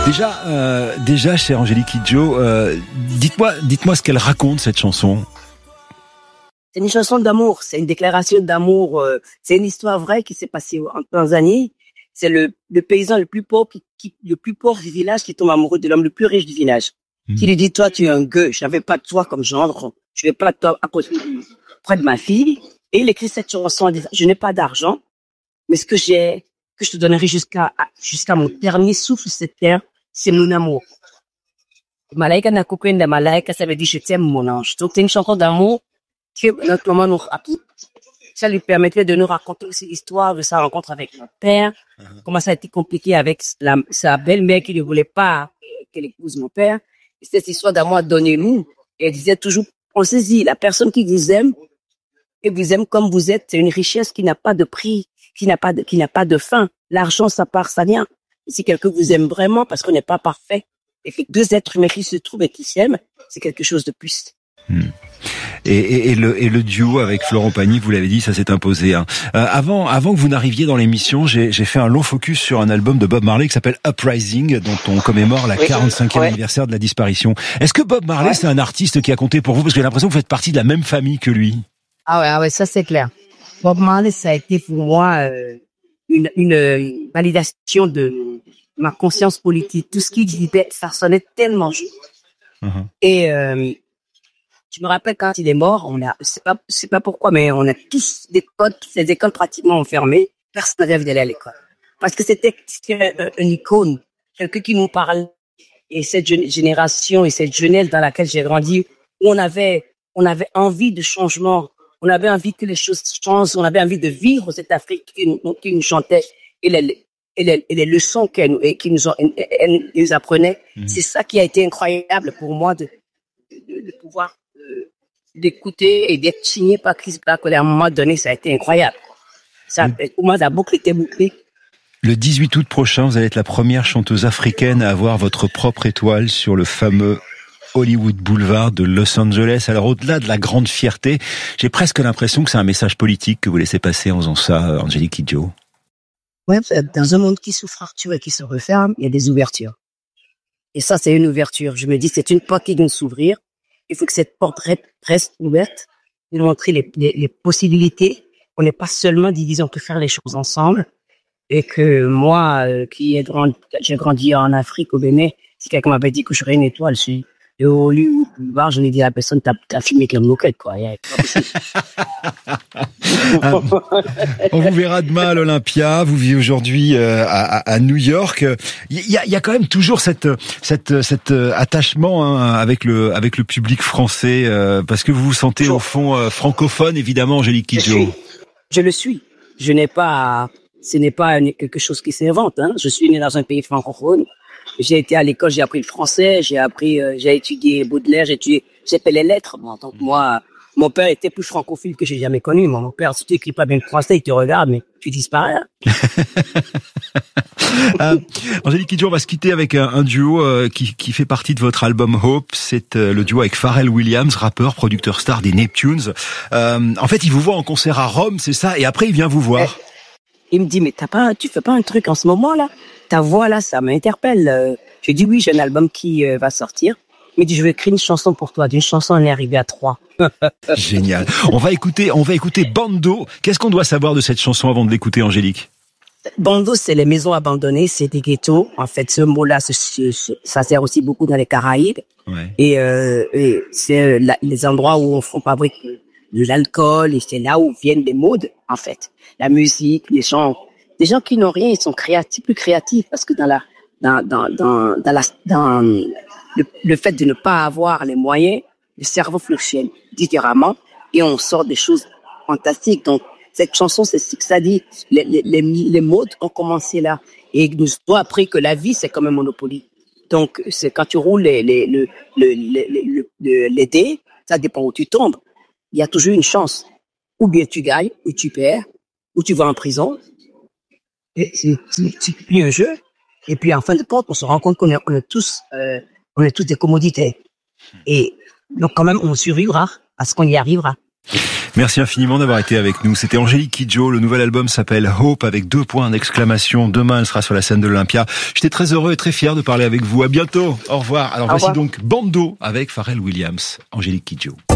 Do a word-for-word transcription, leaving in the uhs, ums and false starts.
Déjà, euh, déjà, chère Angélique Kidjo, euh, dites-moi, dites-moi ce qu'elle raconte, cette chanson. C'est une chanson d'amour, c'est une déclaration d'amour, euh, c'est une histoire vraie qui s'est passée en Tanzanie. C'est le, le paysan le plus pauvre, qui, qui, le plus pauvre du village qui tombe amoureux de l'homme le plus riche du village. Mmh. Qui lui dit, toi, tu es un gueux, je n'avais pas de toi comme gendre, je vais pas de toi à cause près de ma fille. Et il écrit cette chanson en disant, je n'ai pas d'argent, mais ce que j'ai, que je te donnerai jusqu'à, jusqu'à mon dernier souffle sur cette terre, c'est mon amour. Malaika nakupenda malaika, ça veut dire je t'aime mon ange. Donc c'est une chanson d'amour que notre maman nous raconte. Ça lui permettait de nous raconter aussi l'histoire de sa rencontre avec mon père, uh-huh. Comment ça a été compliqué avec la, sa belle-mère qui ne voulait pas qu'elle épouse mon père. Et cette histoire d'amour donnez-nous. Et elle disait toujours, pensez-y, la personne qui vous aime et vous aime comme vous êtes, c'est une richesse qui n'a pas de prix, qui n'a pas de, qui n'a pas de fin. L'argent, ça part, ça vient. Si quelqu'un vous aime vraiment, parce qu'on n'est pas parfait, et que deux êtres humains qui se trouvent et qui s'aiment, c'est quelque chose de plus. Hmm. Et, et, et, le, et le duo avec Florent Pagny, vous l'avez dit, ça s'est imposé. Hein. Euh, avant, avant que vous n'arriviez dans l'émission, j'ai, j'ai fait un long focus sur un album de Bob Marley qui s'appelle Uprising, dont on commémore la oui, quarante-cinquième ouais. anniversaire de la disparition. Est-ce que Bob Marley, ouais. c'est un artiste qui a compté pour vous? Parce que j'ai l'impression que vous faites partie de la même famille que lui. Ah ouais, ah ouais, ça c'est clair. Bob Marley, ça a été pour moi euh, une, une, une validation de ma conscience politique. Tout ce qu'il disait, ça sonnait tellement juste. Uh-huh. Et euh, je me rappelle quand il est mort, on a, c'est pas, c'est pas pourquoi, mais on a tous des écoles, les écoles pratiquement enfermées. Personne n'avait envie d'aller à l'école. Parce que c'était, c'était une icône, quelqu'un qui nous parle. Et cette génération et cette jeunesse dans laquelle j'ai grandi, où on avait, on avait envie de changement. On avait envie que les choses changent. On avait envie de vivre cette Afrique qui nous, qui nous chantait. Et les, et les, et les leçons qu'elle nous, qui nous, ont, elle, elle nous apprenait. Mmh. C'est ça qui a été incroyable pour moi de, de, de pouvoir euh, d'écouter et d'être signé par Chris Black. À un moment donné, ça a été incroyable. Ça, mmh. Pour moi, la boucle était bouclée. Le dix-huit août prochain, vous allez être la première chanteuse africaine à avoir votre propre étoile sur le fameux Hollywood Boulevard de Los Angeles. Alors au-delà de la grande fierté, j'ai presque l'impression que c'est un message politique que vous laissez passer en faisant ça, Angélique Kidjo. Ouais, dans un monde qui se fracture et qui se referme, il y a des ouvertures. Et ça, c'est une ouverture. Je me dis, c'est une porte qui vient de s'ouvrir. Il faut que cette porte reste ouverte, de montrer les, les, les possibilités. On n'est pas seulement divisé, on peut faire les choses ensemble. Et que moi, euh, qui ai grandi, j'ai grandi en Afrique, au Bénin, si quelqu'un m'avait dit que je serais une étoile, je suis et au lieu de je l'ai dit à la personne, t'as, t'as filmé avec la moquette, quoi. On vous verra demain à l'Olympia. Vous vivez aujourd'hui euh, à, à New York. Il y a, il y a quand même toujours cette, cette, cet attachement hein, avec le, avec le public français, euh, parce que vous vous sentez au fond euh, francophone, évidemment, Angélique Kidjo. Je, suis, je le suis. Je n'ai pas, ce n'est pas quelque chose qui s'invente. Hein. Je suis né dans un pays francophone. J'ai été à l'école, j'ai appris le français, j'ai appris, euh, j'ai étudié Baudelaire, j'ai étudié, j'ai fait les lettres. Moi, en tant que moi, mon père était plus francophile que j'ai jamais connu. Mon père, si tu écris pas bien le français, il te regarde, mais tu disparais. euh, Angélique Kidjo, on va se quitter avec un, un duo euh, qui, qui fait partie de votre album Hope. C'est euh, le duo avec Pharrell Williams, rappeur, producteur star des Neptunes. Euh, en fait, il vous voit en concert à Rome, c'est ça, et après il vient vous voir. Eh, il me dit, mais t'as pas, tu fais pas un truc en ce moment là? Ta voix là, ça m'interpelle. Euh, j'ai dit oui, j'ai un album qui euh, va sortir. Il me dit, je vais écrire une chanson pour toi. D'une chanson, on est arrivé à trois. Génial. On va écouter, on va écouter Bando. Qu'est-ce qu'on doit savoir de cette chanson avant de l'écouter, Angélique? Bando, c'est les maisons abandonnées, c'est des ghettos. En fait, ce mot-là, ce, ce, ça sert aussi beaucoup dans les Caraïbes. Ouais. Et, euh, et c'est la, les endroits où on fabrique de l'alcool et c'est là où viennent les modes, en fait. La musique, les chants. Les gens qui n'ont rien, ils sont créatifs, plus créatifs, parce que dans la, dans, dans, dans, dans la, dans le, le fait de ne pas avoir les moyens, le cerveau fonctionne différemment et on sort des choses fantastiques. Donc, cette chanson, c'est ce que ça dit. Les, les, les, les modes ont commencé là et nous ont appris que la vie, c'est comme un Monopoly. Donc, c'est quand tu roules les, les, le, le, les, les, les, les dés, ça dépend où tu tombes. Il y a toujours une chance. Ou bien tu gagnes, ou tu perds, ou tu vas en prison. Et c'est, c'est, c'est plus un jeu. Et puis, en fin de compte, on se rend compte qu'on est, on est tous, euh, on est tous des commodités. Et donc, quand même, on survivra à ce qu'on y arrivera. Merci infiniment d'avoir été avec nous. C'était Angélique Kidjo. Le nouvel album s'appelle Hope avec deux points d'exclamation. Demain, elle sera sur la scène de l'Olympia. J'étais très heureux et très fier de parler avec vous. À bientôt. Au revoir. Alors, Au voici revoir. donc Bando avec Pharrell Williams. Angélique Kidjo.